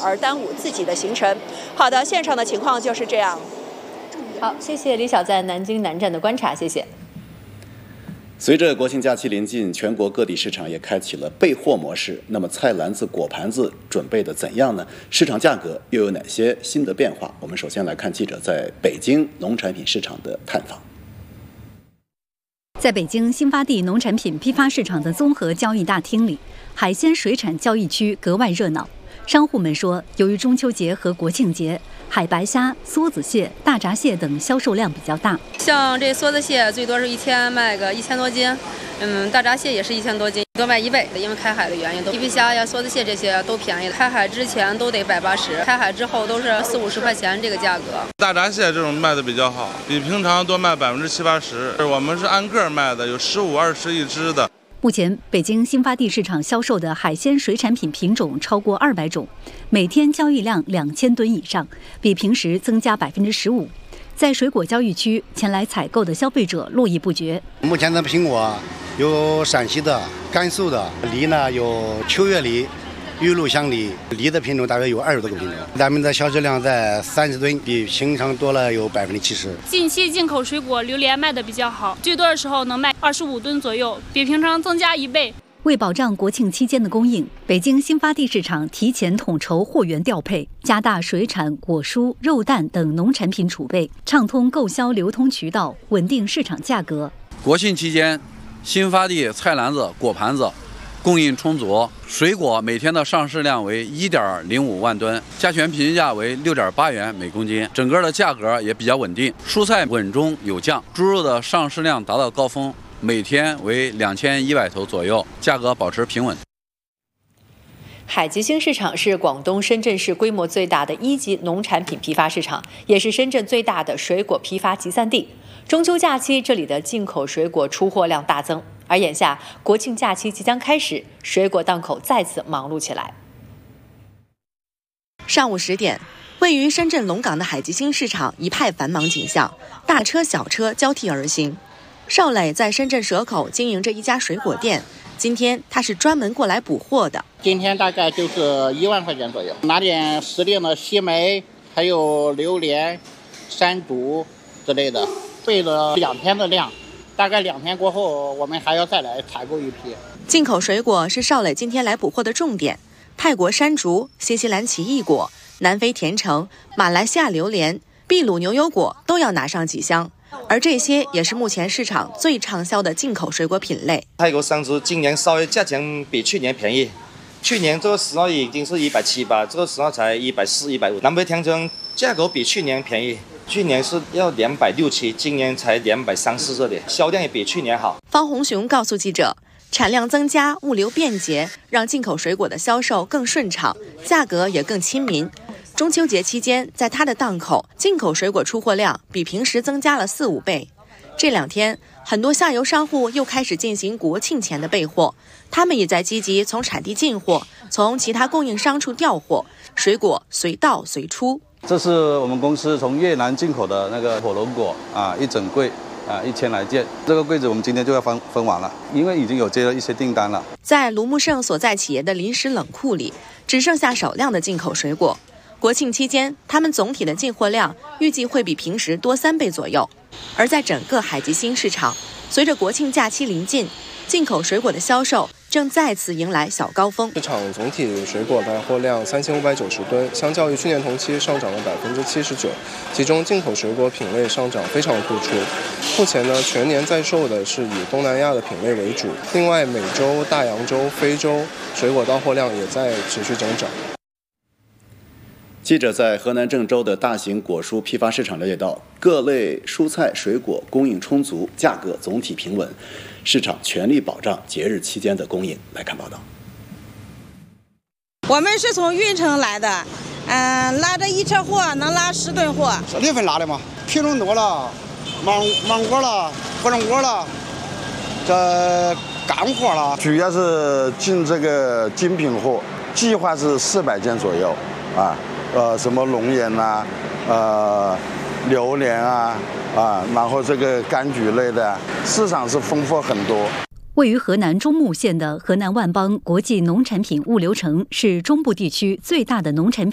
而耽误自己的行程。好的，现场的情况就是这样。 好，谢谢李晓在南京南站的观察，谢谢。 随着国庆假期临近，全国各地市场也开启了备货模式。那么菜篮子、果盘子准备的怎样呢？市场价格又有哪些新的变化？我们首先来看记者在北京农产品市场的探访。 在北京新发地农产品批发市场的综合交易大厅里，海鲜水产交易区格外热闹。商户们说，由于中秋节和国庆节，海白虾、梭子蟹、大闸蟹等销售量比较大。 像这梭子蟹最多是一天卖个1000多斤，大闸蟹也是1000多斤，多卖1倍。因为开海的原因，皮皮虾呀、梭子蟹这些都便宜，开海之前都得180，开海之后都是40-50块钱这个价格。 大闸蟹这种卖的比较好，比平常多卖70-80%。我们是按个卖的，有15-20一只的。 目前，北京新发地市场销售的海鲜水产品品种超过200种，每天交易量2000吨以上，比平时增加15%。在水果交易区，前来采购的消费者络绎不绝。 目前的苹果有陕西的、甘肃的，梨呢有秋月梨、玉露香梨，梨的品种大约有20多个品种，咱们的销售量在30吨，比平常多了有70%。 近期进口水果榴莲卖的比较好，最多的时候能卖25吨左右，比平常增加1倍。 为保障国庆期间的供应，北京新发地市场提前统筹货源调配，加大水产、果蔬、肉蛋等农产品储备，畅通购销流通渠道，稳定市场价格。 国庆期间，新发地菜篮子、果盘子供应充足，水果每天的上市量为1.05万吨，加权平均价为6.8元每公斤，整个的价格也比较稳定。蔬菜稳中有降，猪肉的上市量达到高峰，每天为2100头左右，价格保持平稳。 海吉星市场是广东深圳市规模最大的1级农产品批发市场，也是深圳最大的水果批发集散地。中秋假期，这里的进口水果出货量大增，而眼下国庆假期即将开始，水果档口再次忙碌起来。 上午10点，位于深圳龙岗的海吉星市场一派繁忙景象，大车小车交替而行。邵磊在深圳蛇口经营着一家水果店，今天他是专门过来补货的。 今天大概就是1万块钱左右，拿点时令的西梅，还有榴莲、山竹之类的，备了2天的量，大概2天过后，我们还要再来采购一批。 进口水果是邵磊今天来补货的重点，泰国山竹、新西兰奇异果、南非甜橙、马来西亚榴莲、秘鲁牛油果都要拿上几箱。而这些也是目前市场最畅销的进口水果品类。 泰国山竹今年稍微价钱比去年便宜，去年这个时候已经是170吧，这个时候才140、150。南非甜橙价格比去年便宜，去年是要260-270，今年才230这里，销量也比去年好。 方红雄告诉记者，产量增加，物流便捷，让进口水果的销售更顺畅，价格也更亲民。中秋节期间，在他的档口，进口水果出货量比平时增加了4-5倍。这2天，很多下游商户又开始进行国庆前的备货，他们也在积极从产地进货，从其他供应商处调货，水果随到随出。 这是我们公司从越南进口的那个火龙果啊，一整柜啊，1000来件。这个柜子我们今天就要分完了，因为已经有接了一些订单了。在卢木胜所在企业的临时冷库里，只剩下少量的进口水果。国庆期间，他们总体的进货量预计会比平时多3倍左右。而在整个海吉星市场，随着国庆假期临近，进口水果的销售正再次迎来小高峰。 市场总体水果来货量3590吨，相较于去年同期上涨了79%，其中进口水果品类上涨非常突出。目前呢，全年在售的是以东南亚的品类为主，另外美洲、大洋洲、非洲水果到货量也在持续增长。 记者在河南郑州的大型果蔬批发市场了解到，各类蔬菜水果供应充足，价格总体平稳，市场全力保障节日期间的供应。来看报道。 我们是从运城来的，拉着1车货能拉10吨货。 6月份拉的嘛，品种多了，芒果了，火龙果了，这干货了， 主要是进这个精品货，计划是400件左右啊。什么龙眼啊，榴莲啊，然后这个柑橘类的，市场是丰富很多。 位于河南中牟县的河南万邦国际农产品物流城是中部地区最大的农产品